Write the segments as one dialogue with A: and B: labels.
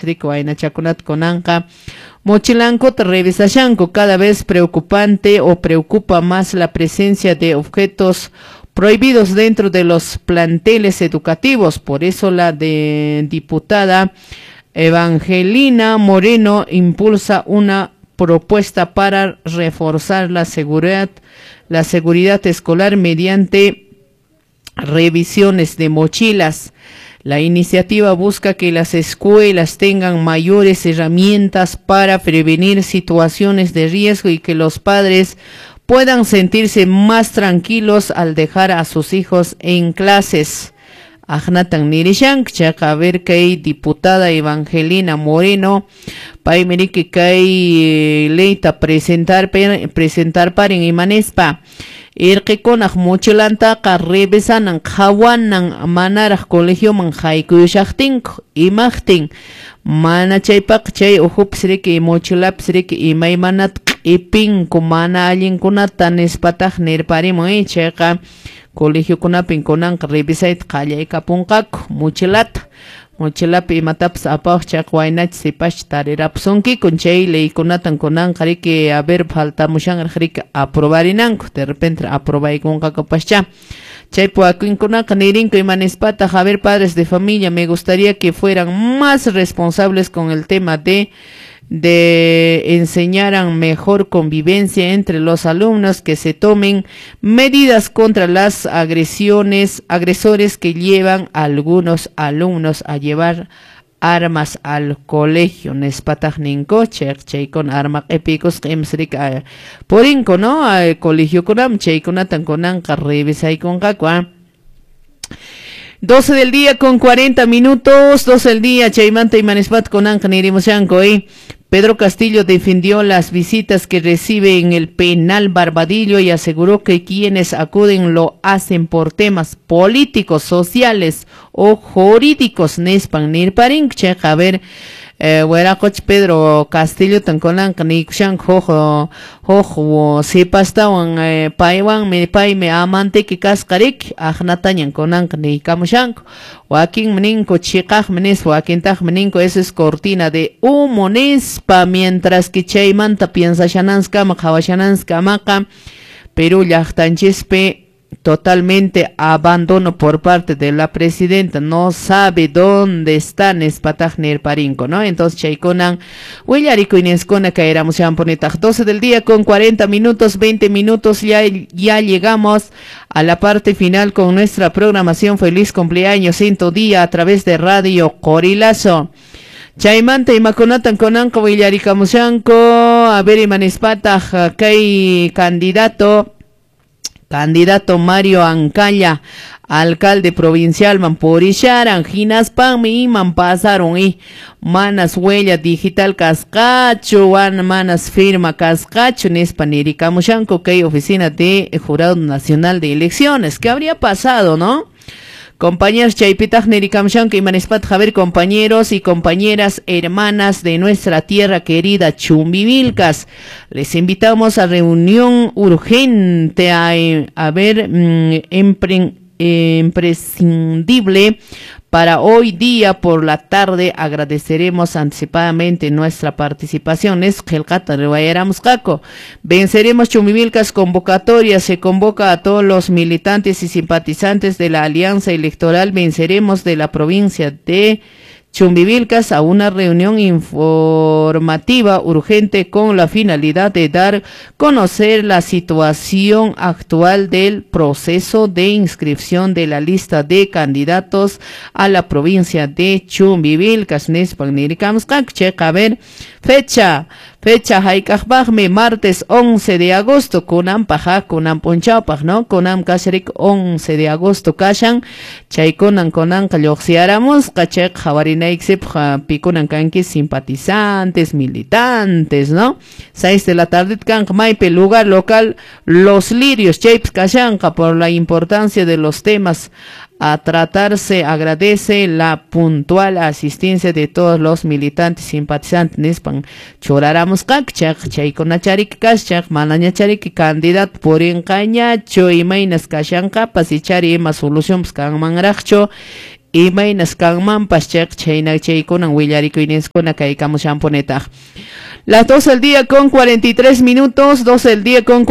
A: trico aina chakunat konanka mochilanco te revisashanko. Cada vez preocupante o preocupa más la presencia de objetos prohibidos dentro de los planteles educativos. Por eso la diputada Evangelina Moreno impulsa una propuesta para reforzar la seguridad escolar mediante revisiones de mochilas. La iniciativa busca que las escuelas tengan mayores herramientas para prevenir situaciones de riesgo y que los padres puedan sentirse más tranquilos al dejar a sus hijos en clases. Ajnatan nirishank, a ver que diputada Evangelina Moreno, paimerique que leita presentar para en Imanespa. Irqikunaq mochilantaqa revisanan qhawanan manaraq colegio man haykuyushaqtinku imaqtin mana chaypaq chay uhupsriki mochilapsriki imaymanat q'ipinku mana allinkunata nispataq nirparimun chayqa colegiokunapin kunanqa revisayta qallaykapunqaku mochilapi imatapas apaq chayqa waynach sipash tarirapsunki chay leykunatan kunanqa riki a ver faltamushanraq riki aprobarinanku de repente aprobaykunqakapascha chay puakinkunaqa nirinku imanispata a ver padres de familia me gustaría que fueran más responsables con el tema de enseñaran mejor convivencia entre los alumnos, que se tomen medidas contra las agresores que llevan a algunos alumnos a llevar armas al colegio. Nespatagninko chay con arma épicos emsrik porinko no al colegio kunam chay kunatan konanqa revisay konkakwa 12 del día con 40 minutos, 12 del día, Chaimanta y Manespat con Ancanirimushanko, Pedro Castillo defendió las visitas que recibe en el penal Barbadillo y aseguró que quienes acuden lo hacen por temas políticos, sociales o jurídicos. Nespan nirparin, a ver, Pedro Castillo tanconan nikshan hojo si pastawan paiwan me pai me amante que cascarik ajnatañan conan ni kamushanko Joaquín Meninco chikaj menes Joaquín taj Meninco esa es cortina de humo nespa mientras que chaymanta piensa shananskama hawashananskama Perú llaqtanchispe totalmente abandono por parte de la presidenta, no sabe dónde están Espatajner Parinco, ¿no? Entonces Chaikonan, Willarico y Nescona caeramos ya 12 del día con 40 minutos, 20 minutos, ya llegamos a la parte final con nuestra programación. Feliz cumpleaños, 100 día a través de Radio Corilazo. Chaimante y Maconatan Conanco, Willaricamushanco, a ver y Manispata, Kai candidato Mario Ancaya, alcalde provincial Mamporisharan, Ginaspan mi iman pasaron y manas huella digital cascacho, manas firma cascacho, Nespaniricamushanco, que hay oficina de Jurado Nacional de Elecciones. ¿Qué habría pasado, no? Compañeros Chaypitaj Nerikamshanko y Manespat Javier, compañeros y compañeras hermanas de nuestra tierra querida Chumbivilcas, les invitamos a reunión urgente a ver imprescindible para hoy día por la tarde. Agradeceremos anticipadamente nuestra participación. Es Gelcata Rebayaramuscaco. Venceremos Chumbivilcas convocatoria. Se convoca a todos los militantes y simpatizantes de la Alianza Electoral Venceremos de la provincia de Chumbivilcas a una reunión informativa urgente con la finalidad de dar a conocer la situación actual del proceso de inscripción de la lista de candidatos a la provincia de Chumbivilcas. A ver, fecha haikajbajme martes 11 de agosto kunam paja kunam ponchapaj, ¿no? Kunam kasrik 11 de agosto kashan chaykunan kunan kalloxiáramos kachek javarinaixip pikunan kanki simpatizantes, militantes, ¿no? 6 de la tarde kan maipe lugar local Los Lirios chayps kashanka. Por la importancia de los temas a tratarse, agradece la puntual asistencia de todos los militantes simpatizantes. Nespan choraramos kakchak chaykunacharik kashchak manañacharik candidato por encañacho y mainas kashanka pasichari ema solución kan mangracho Imainas kanman paschak chayna chaykunan willarikuyneskuna kaykamushanpunetaq. Las 12 del día con 43 minutos, 12 del día con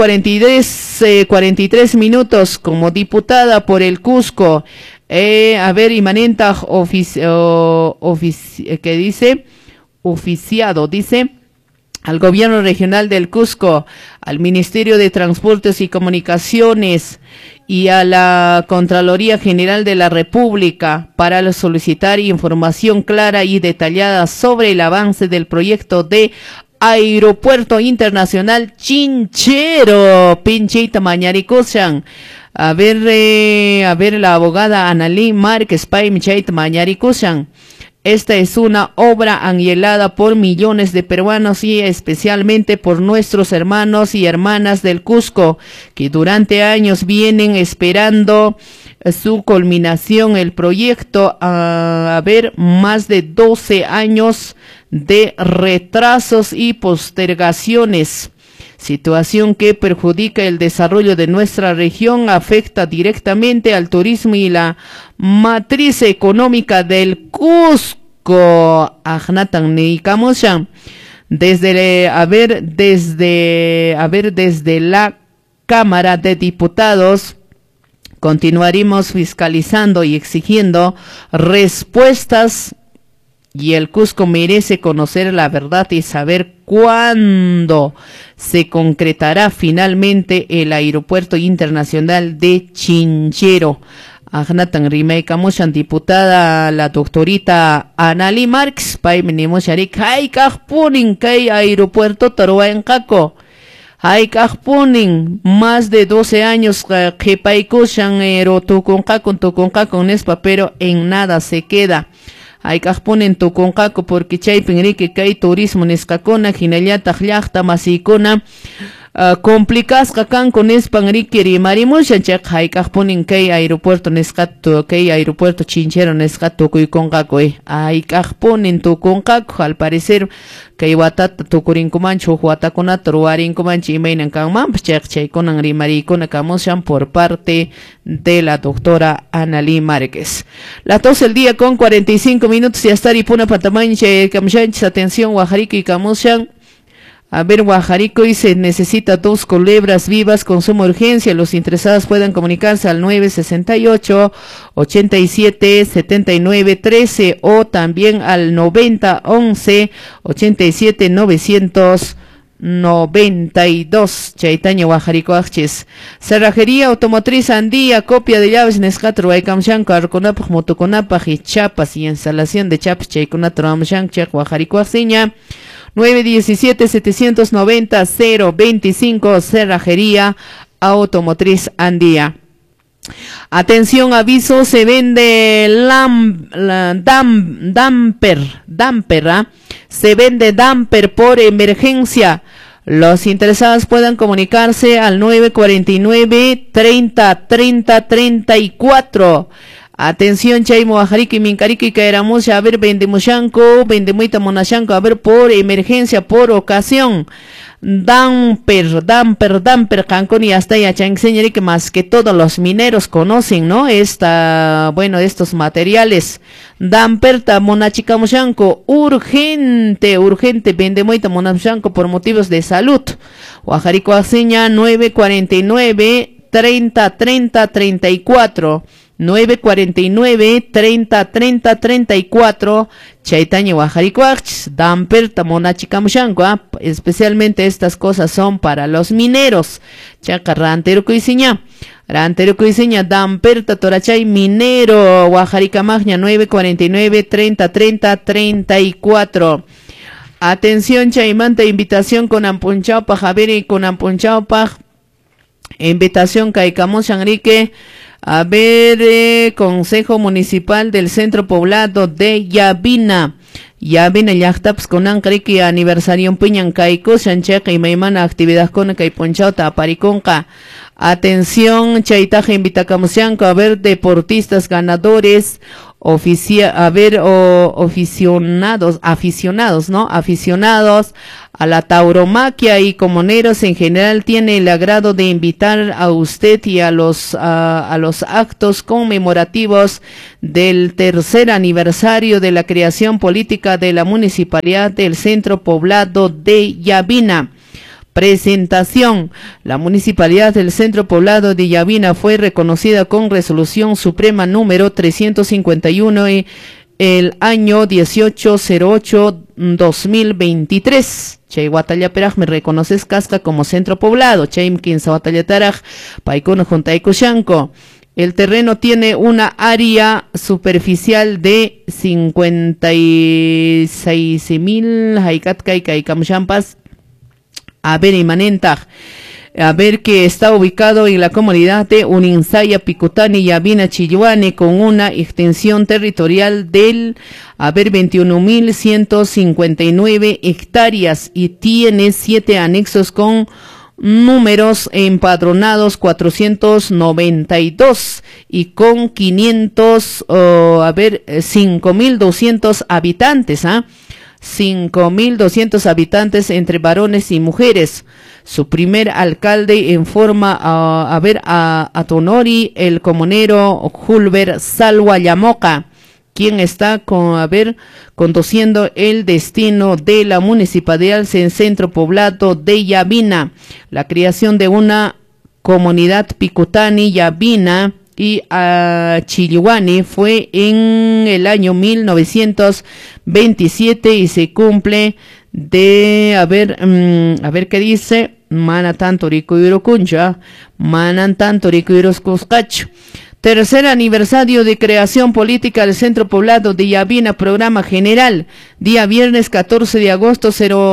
A: 43 minutos, como diputada por el Cusco, Imanenta que dice, oficiado, dice, al gobierno regional del Cusco, al Ministerio de Transportes y Comunicaciones y a la Contraloría General de la República para solicitar información clara y detallada sobre el avance del proyecto de Aeropuerto Internacional Chinchero, Pincheita Mañaricoshan. A ver, la abogada Analí Márquez, Pincheita Mañaricoshan. Esta es una obra anhelada por millones de peruanos y especialmente por nuestros hermanos y hermanas del Cusco, que durante años vienen esperando su culminación. El proyecto, más de 12 años de retrasos y postergaciones. Situación que perjudica el desarrollo de nuestra región, afecta directamente al turismo y la matriz económica del Cusco. Desde la Cámara de Diputados continuaremos fiscalizando y exigiendo respuestas. Y el Cusco merece conocer la verdad y saber cuándo se concretará finalmente el Aeropuerto Internacional de Chinchero. Ajnatan Rimeika Mushan, diputada la doctorita Analí Márquez, Paimenimosharik, Haikajpunin, Kay Aeropuerto Taruaencaco. Haikajpunin, más de 12 años que Paikushan Tukuncaco Nespa, pero en nada se queda. Hay que poner tu concaco porque chaypin rique kay turismo nescacona, jinallata llaqta masicona, complicas kan con espanrique y marimushan chak hay que poner kay aeropuerto nescato, kay aeropuerto Chinchero nescato y concaco, hay que poner tu concaco, al parecer kay watata tukurin kumancho huatakona truarin kumanchi imainan kanman chak chay konan rimari konakamoshan por parte de la doctora Analí Márquez. Las 12 del día con 45 minutos y hasta Ipuna Patamanche, Kamshanch, atención, Guajarico y Camushan. A ver, Guajarico dice, necesita 2 culebras vivas con suma urgencia. Los interesados pueden comunicarse al 968-87-79-13 o también al 90-11-87-992. Chaitaño Guajarico Axches. Cerrajería Automotriz Andía, copia de llaves Nescatro, Guaycamshanco, Arconapaj, Motoconapaj y chapas y instalación de chapas, Chaiconatro, Amshanco, Guajarico Axiña. 917-790-025, Cerrajería Automotriz Andía. Atención, aviso, se vende damper, se vende damper por emergencia. Los interesados puedan comunicarse al 949-30-30-34. Atención, Chaymo, Ajariki, Minkariki, Caeramos, a ver, vendemushanco, vendemuita monashanco, a ver, por emergencia, por ocasión. Damper, Cancón y hasta ya enseñaré que más que todos los mineros conocen, ¿no? Estos materiales. Damper, monachicamushanco, urgente, vendemuita monashanco por motivos de salud. Ajariko Aseña, 949-30-30-34. 949-30-30-34, Chaitaño Guajaricoach, Damper, Tamonachicamushanco, especialmente estas cosas son para los mineros. Chaca Rantero Cuisiña, Damper, Tatorachay, minero, Guajaricamagna, 949-30-30-34. Atención, Chaimanta, invitación con Ampunchaupa, Javier y con Ampunchaupa, invitación Caicamos, Enrique. A ver, Consejo Municipal del Centro Poblado de Yavina, Yachtaps con Ancriki, aniversario Piñan Caico, Sancheca y Maimana, actividad con Caiponchauta, Apariconca. Atención, Chaitaje, Invitacamusianco, a ver, deportistas ganadores aficionados, ¿no? Aficionados a la tauromaquia y comuneros en general, tiene el agrado de invitar a usted y a los actos conmemorativos del tercer aniversario de la creación política de la Municipalidad del Centro Poblado de Yabina. Presentación. La Municipalidad del Centro Poblado de Yabina fue reconocida con Resolución Suprema número 351 el año 1808-2023. Chay Guatalla Peraj me reconoces casca como centro poblado. Chay Mquinza Guatalla Taraj, Paikuna Juntaico Shanco. El terreno tiene una área superficial de 56,000 Haikatkay Kaikamshampas. A ver, Imanentag. A ver, que está ubicado en la comunidad de Uninsaya, Picutani, Yabina, Chilluane, con una extensión territorial del, 21.159 hectáreas y tiene 7 anexos con números empadronados 492 y con 5.200 habitantes, 5.200 habitantes entre varones y mujeres. Su primer alcalde en forma a Tonori, el comunero Julber Salwa Yamoca, quien está conduciendo el destino de la municipalidad en centro poblado de Yabina. La creación de una comunidad Picutani, Yabina y Chilluani fue en el año 1927 y se cumple de qué dice mana tanto rico kuncha manan tanto rico cuscacho. Tercer aniversario de creación política del Centro Poblado de Yabina, programa general, día viernes 14 de agosto,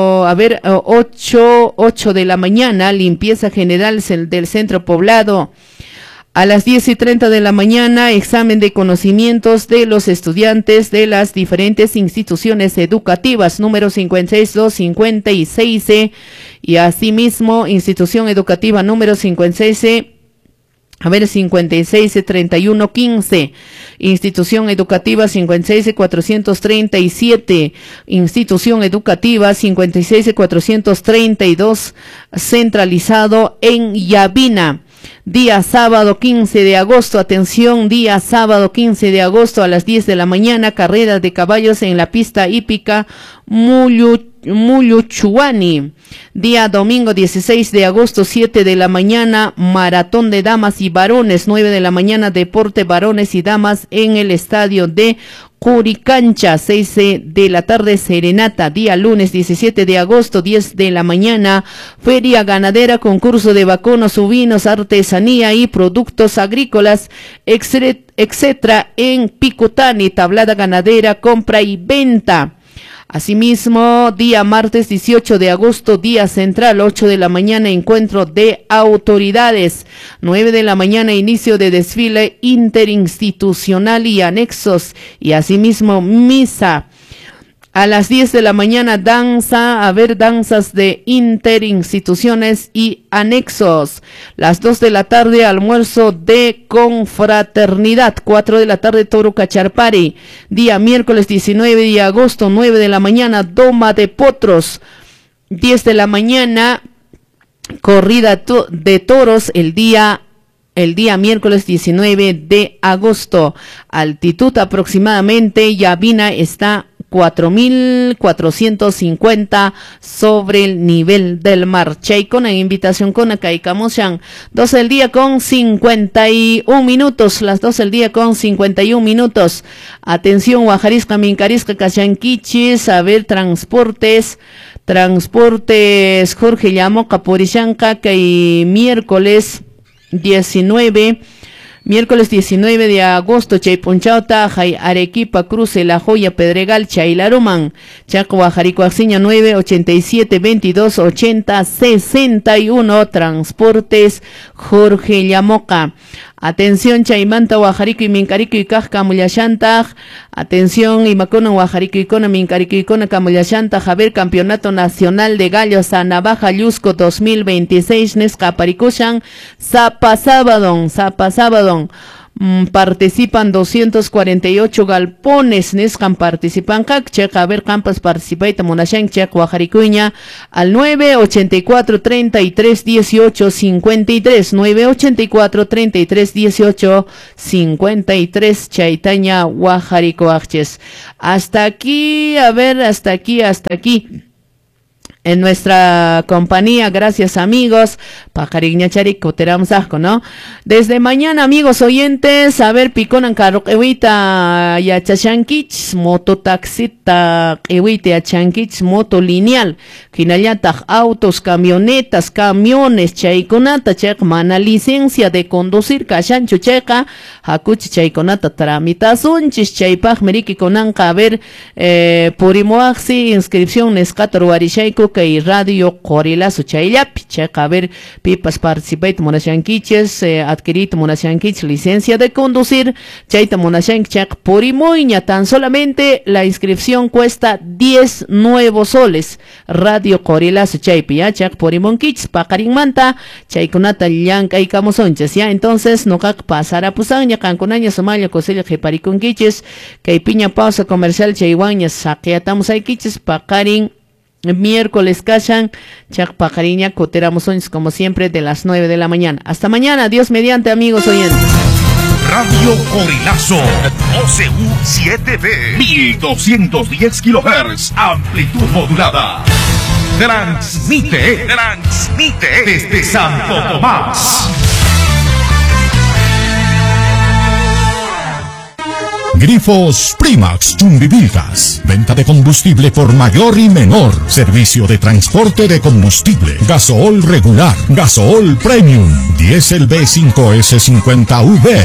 A: 8 de la mañana, limpieza general del Centro Poblado. A las 10:30 de la mañana, examen de conocimientos de los estudiantes de las diferentes instituciones educativas, número 56-256, y asimismo, institución educativa número 56-3115, institución educativa 56-437, institución educativa 56-432, centralizado en Yabina. Día sábado 15 de agosto, atención, día sábado 15 de agosto a las 10 de la mañana, carrera de caballos en la pista hípica Muyuchuani. Día domingo 16 de agosto, 7 de la mañana, maratón de damas y varones, 9 de la mañana, deporte varones y damas en el estadio de Curicancha, 6 de la tarde, serenata. Día lunes 17 de agosto, 10 de la mañana, feria ganadera, concurso de vacunos, ovinos, artesanía y productos agrícolas, etcétera, en Picutani, tablada ganadera, compra y venta. Asimismo, día martes 18 de agosto, día central, 8 de la mañana, encuentro de autoridades, 9 de la mañana, inicio de desfile interinstitucional y anexos, y asimismo misa. A las 10 de la mañana, danzas de interinstituciones y anexos. Las 2 de la tarde, almuerzo de confraternidad. 4 de la tarde, toro cacharpari. Día miércoles 19 de agosto, 9 de la mañana, doma de potros. 10 de la mañana, corrida de toros el día miércoles 19 de agosto. Altitud aproximadamente, Yabina está 4.450 sobre el nivel del mar. Chay con la invitación con Akaikamushan. 12 del día con 51 minutos. Las 12 del día con 51 minutos. Atención, Guajarisca, Mincarisca, Cachanquichis, a ver, transportes, Jorge Llamo, Caporishanca, que miércoles 19 de agosto, Chaypunchauta, Jay Arequipa, Cruce, La Joya, Pedregal, Chaylaruman, Chaco, Bajarico, Axiña, 987-2280-61, transportes, Jorge Llamoca. Atención, Chaimanta, Guajarico y Mincarico y Cajca, Muyashanta. Atención, Imacona, Guajarico y Cona, Mincarico y Cona, Camuyashanta, Javier, Campeonato Nacional de Gallos a Navaja, Yusco 2026, Nesca, Paricushan, Zapa Sábado. participan 248 galpones Nescan participan checa a ver campas participaita monashan checa Guajaricuña al 984 33 18 53 984 33 18 53 Chaitaña Guajaricoaches. Hasta aquí, a ver, hasta aquí en nuestra compañía, gracias amigos, Pacariña Charico, Teramsasco, ¿no? Desde mañana, amigos oyentes, a ver, piconan carroquewita yachashankich, mototaxita, ewita yachanquich, moto lineal, kinayatag autos, camionetas, camiones, chaikonata, chek, mana licencia de conducir, kashancho checa, hakuchi chaikonata, tramitasunchis, chaipaj, meriki konanka, a ver, purimoaxi, inscripción, nescator, warishaiko, y radio Corila Suchaylapi, checa a ver, pipas participate monashanquiches, adquirit monashanquich, licencia de conducir, chaita monashanquichak purimoiña, tan solamente la inscripción cuesta 10 nuevos soles, radio Corila Suchaypi, ya, chak purimonquich, pacarimanta, chaikunata llanca y camosonches, ya, entonces, no kak pasara pusaña, cancunaña, somalia, cosilla, jepariconquiches, que piña pausa comercial, chaiwaña, saqueatamos aiquiches, pacarin, miércoles Kashan, Chacpajariña, Coteramos Oños, como siempre, de las 9 de la mañana. Hasta mañana, Dios mediante, amigos oyentes.
B: Radio Corilazo, OCU 7B, 1210 kHz, amplitud modulada. Transmite desde Santo Tomás. Grifos Primax Chumbivilcas. Venta de combustible por mayor y menor. Servicio de transporte de combustible. Gasool regular. Gasool premium. Diesel B5S50V.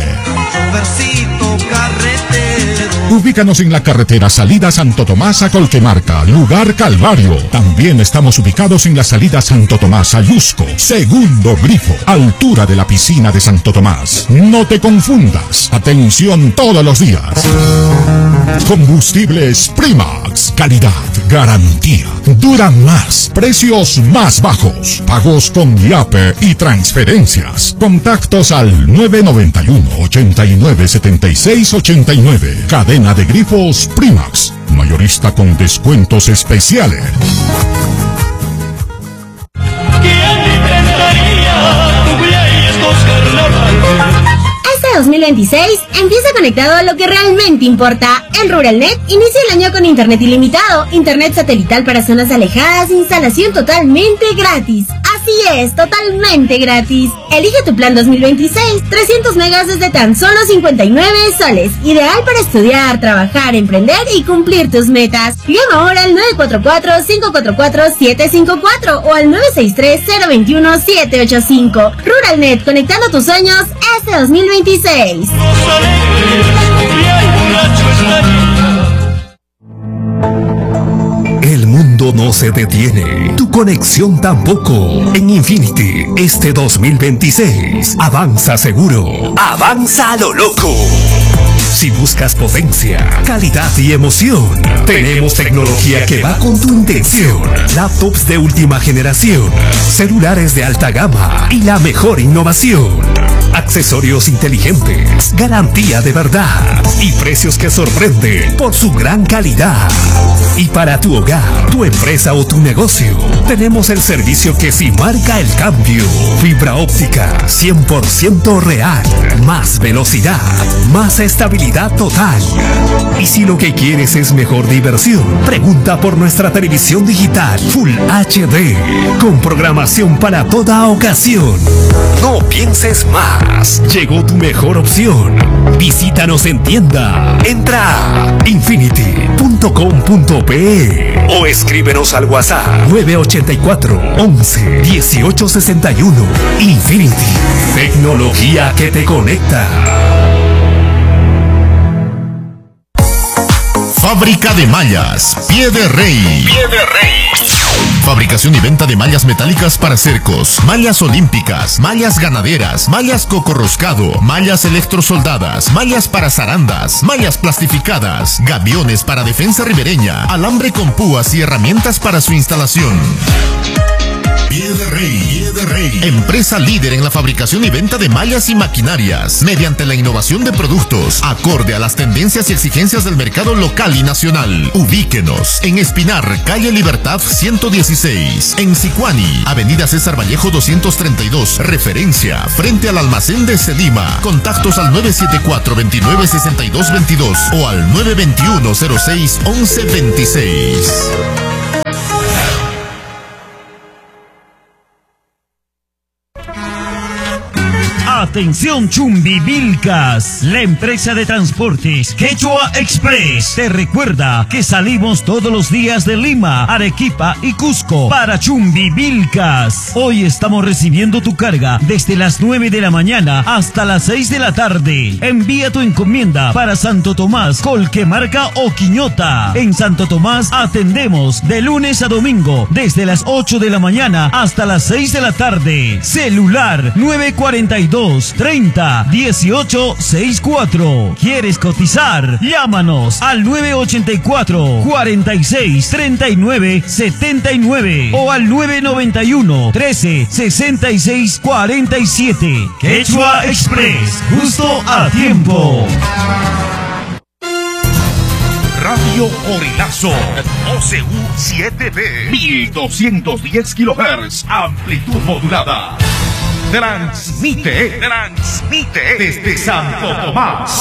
B: Ubícanos en la carretera salida Santo Tomás a Colquemarca, lugar Calvario. También estamos ubicados en la salida Santo Tomás a Yusco. Segundo grifo, altura de la piscina de Santo Tomás. No te confundas. Atención todos los días. Combustibles Primax. Calidad, garantía. Duran más. Precios más bajos. Pagos con IAPE y transferencias. Contactos al 991 89 76 89. Cadena de grifos Primax. Mayorista con descuentos especiales.
C: Este 2026 empieza conectado a lo que realmente importa. En Ruralnet inicia el año con internet ilimitado, internet satelital para zonas alejadas, instalación totalmente gratis. Así es, totalmente gratis. Elige tu plan 2026, 300 megas desde tan solo 59 soles. Ideal para estudiar, trabajar, emprender y cumplir tus metas. Llama ahora al 944-544-754 o al 963-021-785. Ruralnet, conectando tus sueños este 2026.
B: El mundo no se detiene, tu conexión tampoco. En Infinity, este 2026, avanza seguro, avanza a lo loco. Si buscas potencia, calidad y emoción, tenemos tecnología que va con tu intención. Laptops de última generación, celulares de alta gama y la mejor innovación. Accesorios inteligentes, garantía de verdad y precios que sorprenden por su gran calidad. Y para tu hogar, tu empresa o tu negocio, tenemos el servicio que sí marca el cambio. Fibra óptica 100% real, más velocidad, más estabilidad total. Y si lo que quieres es mejor diversión, pregunta por nuestra televisión digital Full HD, con programación para toda ocasión. No pienses más, llegó tu mejor opción. Visítanos en tienda. Entra a infinity.com.pe o escríbenos al WhatsApp 984 11 18 61. Infinity, tecnología que te conecta. Fábrica de mallas, Pie de Rey. Pie de Rey. Fabricación y venta de mallas metálicas para cercos, mallas olímpicas, mallas ganaderas, mallas coco roscado, mallas electrosoldadas, mallas para zarandas, mallas plastificadas, gaviones para defensa ribereña, alambre con púas y herramientas para su instalación. Pie de Rey, empresa líder en la fabricación y venta de mallas y maquinarias, mediante la innovación de productos, acorde a las tendencias y exigencias del mercado local y nacional. Ubíquenos en Espinar, calle Libertad 116, en Sicuani, avenida César Vallejo 232, referencia, frente al almacén de Sedima. Contactos al 974-296222 o al 921-06-1126.
D: Atención Chumbivilcas, la empresa de transportes Quechua Express te recuerda que salimos todos los días de Lima, Arequipa y Cusco para Chumbivilcas. Hoy estamos recibiendo tu carga desde las 9 de la mañana hasta las 6 de la tarde. Envía tu encomienda para Santo Tomás, Colquemarca o Quiñota. En Santo Tomás atendemos de lunes a domingo desde las 8 de la mañana hasta las 6 de la tarde. Celular 942-30-1864. ¿Quieres cotizar? Llámanos al 984-46-39-79 o al 991-13-66-47. Quechua Express, justo a tiempo.
E: Radio Orilazo, OCU 7B, 1210 kHz, amplitud modulada. Transmite desde Santo Tomás.